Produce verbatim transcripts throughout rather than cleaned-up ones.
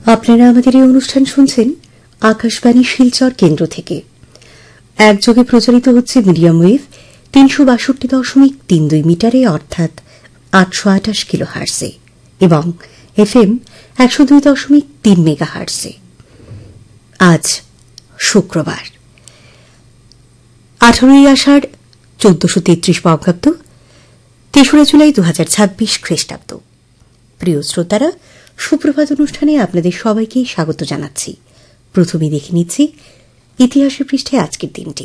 আপনারা আমাদের এই অনুষ্ঠান শুনছেন আকাশবাণী শিলচর কেন্দ্র থেকে। একযোগে প্রচারিত হচ্ছে মিডিয়াম ওয়েভ তিনশো বাষট্টি দশমিক তিন দুই মিটারে, অর্থাৎ আটশো আঠাশ কিলো হার্সে, এবং এফ এম একশো দুই দশমিক তিন মেগা হার্সে। আজ শুক্রবার আঠারোই আষাঢ় চোদ্দশো তেত্রিশ বঙ্গাব্দ, তেসরা জুলাই দু হাজার ছাব্বিশ খ্রিস্টাব্দ। প্রিয় শ্রোতারা, সুপ্রভাত অনুষ্ঠানে আপনাদের সবাইকে স্বাগত জানাচ্ছি। প্রথমে দেখে নিচ্ছি ইতিহাসের পৃষ্ঠায় আজকের দিনটি।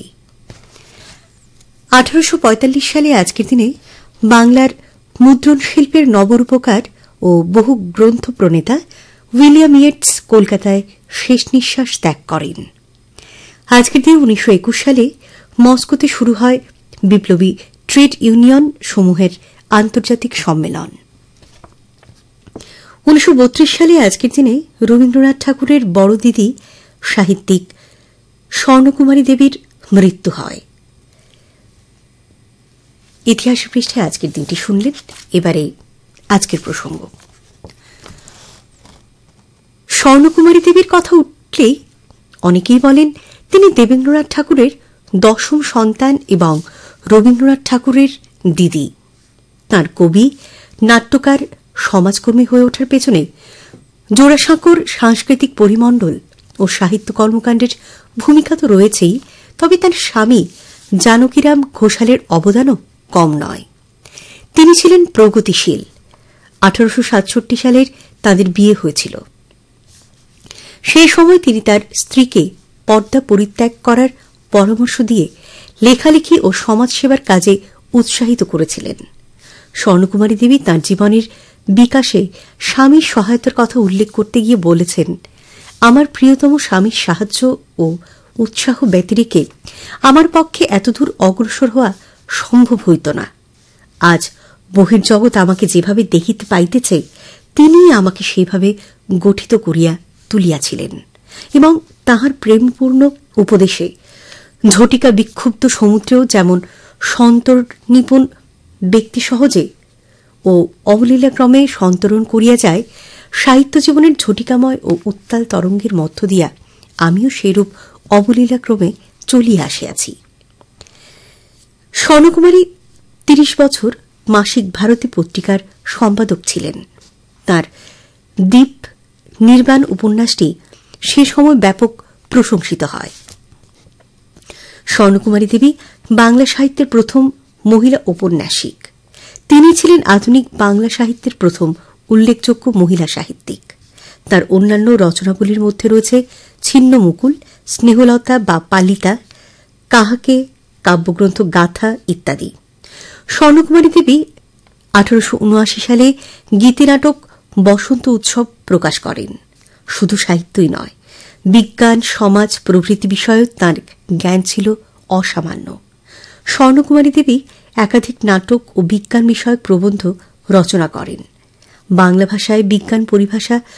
আঠারোশো পঁয়তাল্লিশ সালে আজকের দিনে বাংলার মুদ্রণ শিল্পের নবরূপকার ও বহু গ্রন্থ প্রণেতা উইলিয়াম ইয়েটস কলকাতায় শেষ নিঃশ্বাস ত্যাগ করেন। আজকের দিন উনিশশো একুশ সালে মস্কোতে শুরু হয় বিপ্লবী ট্রেড ইউনিয়ন সমূহের আন্তর্জাতিক সম্মেলন। উনিশশো বত্রিশ সালে আজকের দিনে রবীন্দ্রনাথ ঠাকুরের বড় দিদি সাহিত্যিক স্বর্ণকুমারী দেবীর মৃত্যু হয়। ইতিহাসের পৃষ্ঠায় আজকের দিনটি শুনলেন। এবারে আজকের প্রসঙ্গ। স্বর্ণকুমারী দেবীর কথা উঠলেই অনেকেই বলেন তিনি দেবেন্দ্রনাথ ঠাকুরের দশম সন্তান এবং রবীন্দ্রনাথ ঠাকুরের দিদি। তাঁর কবি, নাট্যকার, সমাজকর্মী হয়ে ওঠার পেছনে জোড়াসাঁকোর সাংস্কৃতিক পরিমণ্ডল ও সাহিত্য কর্মকাণ্ডের ভূমিকা তো রয়েছেই, তবে তাঁর স্বামী জানকীরাম ঘোষালের অবদানও কম নয়। তিনি ছিলেন প্রগতিশীল। আঠারোশো সাতষট্টি সালের তাঁদের বিয়ে হয়েছিল। সেই সময় তিনি তার স্ত্রীকে পর্দা পরিত্যাগ করার পরামর্শ দিয়ে লেখালেখি ও সমাজসেবার কাজে উৎসাহিত করেছিলেন। স্বর্ণকুমারী দেবী তাঁর জীবনের বিকাশে স্বামীর সহায়তার কথা উল্লেখ করতে গিয়ে বলেছেন, আমার প্রিয়তম স্বামীর সাহায্য ও উৎসাহ ব্যতিরেকে আমার পক্ষে এতদূর অগ্রসর হওয়া সম্ভব হইত না। আজ বহির্জগৎ আমাকে যেভাবে দেখিতে পাইতেছে, তিনি আমাকে সেইভাবে গঠিত করিয়া তুলিয়াছিলেন এবং তাহার প্রেমপূর্ণ উপদেশে ঝটিকা বিক্ষুব্ধ সমুদ্রেও যেমন সন্তর্নিপুণ ব্যক্তি সহজে ও অবলীলাক্রমে সন্তরণ করিয়া যায়, সাহিত্য জীবনের ঝটিকাময় ও উত্তাল তরঙ্গের মধ্য দিয়া আমিও সেইরূপ অবলীলাক্রমে চলিয়া আসিয়াছি। স্বর্ণকুমারী তিরিশ বছর মাসিক ভারতী পত্রিকার সম্পাদক ছিলেন। তাঁর দ্বীপ নির্বাণ উপন্যাসটি সে সময় ব্যাপক প্রশংসিত হয়। স্বর্ণকুমারী দেবী বাংলা সাহিত্যের প্রথম মহিলা ঔপন্যাসিক। তিনি ছিলেন আধুনিক বাংলা সাহিত্যের প্রথম উল্লেখযোগ্য মহিলা সাহিত্যিক। তার অন্যান্য রচনাবলীর মধ্যে রয়েছে ছিন্ন মুকুল, স্নেহলতা বা পালিতা, কাহাকে, কাব্যগ্রন্থ গাথা ইত্যাদি। স্বর্ণকুমারী দেবী আঠারোশো উনআশি সালে গীতিনাটক বসন্ত উৎসব প্রকাশ করেন। শুধু সাহিত্যই নয়, বিজ্ঞান, সমাজ প্রভৃতি বিষয়ে তাঁর জ্ঞান ছিল অসামান্য। স্বর্ণকুমারী দেবী একাধিক নাটক ও বিজ্ঞান বিষয়ক প্রবন্ধ রচনা করেন। বাংলা ভাষায় বিজ্ঞান পরিভাষা